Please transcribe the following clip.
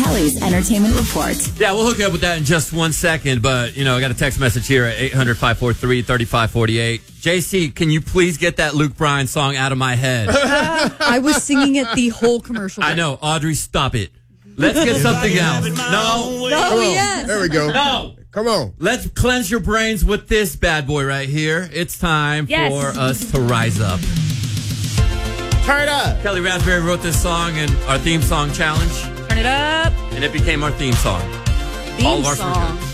Kelly's Entertainment Report. Yeah, we'll hook you up with that in just 1 second. But, I got a text message here at 800-543-3548. JC, can you please get that Luke Bryan song out of my head? I was singing it the whole commercial. I know. Audrey, stop it. Let's get something else. No. Yes. There we go. No. Come on. Let's cleanse your brains with this bad boy right here. It's time for us to rise up. Turn it up. Kelly Raspberry wrote this song in our theme song challenge, Turn it up. and it became our theme song. All of our